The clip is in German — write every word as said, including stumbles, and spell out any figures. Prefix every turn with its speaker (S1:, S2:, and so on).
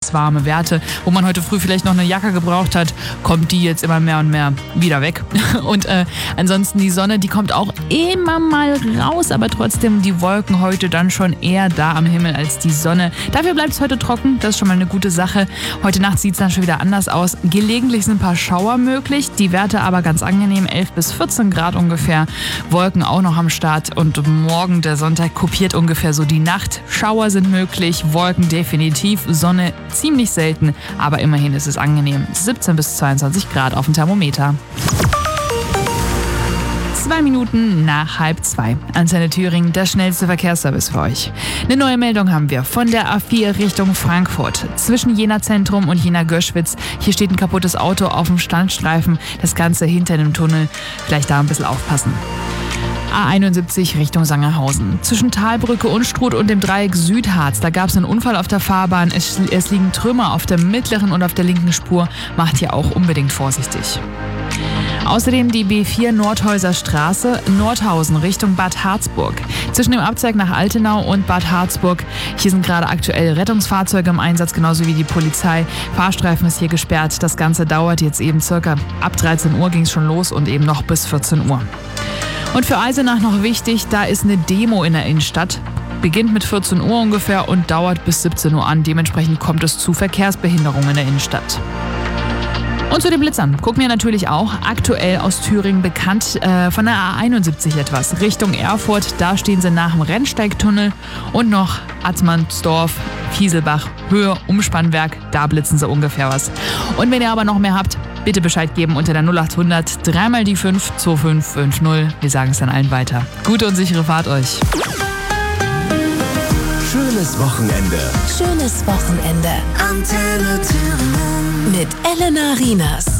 S1: warme Werte. Wo man heute früh vielleicht noch eine Jacke gebraucht hat, kommt die jetzt immer mehr und mehr wieder weg. Und äh, ansonsten die Sonne, die kommt auch immer mal raus, aber trotzdem die Wolken heute dann schon eher da am Himmel als die Sonne. Dafür bleibt es heute trocken, das ist schon mal eine gute Sache. Heute Nacht sieht es dann schon wieder anders aus. Gelegentlich sind ein paar Schauer möglich, die Werte aber ganz angenehm, elf bis vierzehn Grad ungefähr. Wolken auch noch am Start und morgen, der Sonntag, kopiert ungefähr so die Nacht. Schauer sind möglich, Wolken definitiv, Sonne ziemlich selten, aber immerhin ist es angenehm. siebzehn bis zweiundzwanzig Grad auf dem Thermometer. Zwei Minuten nach halb zwei. Antenne Thüringen, der schnellste Verkehrsservice für euch. Eine neue Meldung haben wir von der A vier Richtung Frankfurt. Zwischen Jena Zentrum und Jena Göschwitz. Hier steht ein kaputtes Auto auf dem Standstreifen. Das Ganze hinter einem Tunnel. Vielleicht da ein bisschen aufpassen. A einundsiebzig Richtung Sangerhausen. Zwischen Talbrücke, Unstrut und dem Dreieck Südharz, da gab es einen Unfall auf der Fahrbahn. Es, es liegen Trümmer auf der mittleren und auf der linken Spur. Macht hier auch unbedingt vorsichtig. Außerdem die B vier Nordhäuser Straße, Nordhausen Richtung Bad Harzburg. Zwischen dem Abzweig nach Altenau und Bad Harzburg. Hier sind gerade aktuell Rettungsfahrzeuge im Einsatz, genauso wie die Polizei. Fahrstreifen ist hier gesperrt. Das Ganze dauert jetzt eben circa ab dreizehn Uhr ging es schon los und eben noch bis vierzehn Uhr. Und für Eisenach noch wichtig, da ist eine Demo in der Innenstadt. Beginnt mit vierzehn Uhr ungefähr und dauert bis siebzehn Uhr an. Dementsprechend kommt es zu Verkehrsbehinderungen in der Innenstadt. Und zu den Blitzern gucken wir natürlich auch aktuell aus Thüringen bekannt äh, von der A einundsiebzig etwas. Richtung Erfurt, da stehen sie nach dem Rennsteigtunnel und noch Atzmannsdorf, Fieselbach, Höhe, Umspannwerk, da blitzen sie ungefähr was. Und wenn ihr aber noch mehr habt, bitte Bescheid geben unter der null acht hundert dreimal die fünf zwei fünf fünf null. Wir sagen es dann allen weiter. Gute und sichere Fahrt euch.
S2: Schönes Wochenende.
S3: Schönes Wochenende.
S4: Antenne Thüringen.
S3: Mit Elena Rienas.